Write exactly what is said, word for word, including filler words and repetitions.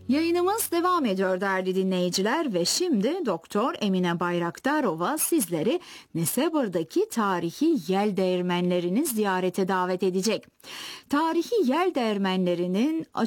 Yayınımız devam ediyor değerli dinleyiciler ve şimdi Doktor Emine Bayraktarova sizleri Neseber'daki tarihi yel değirmenlerini ziyarete davet edecek. Tarihi yel değirmenlerinin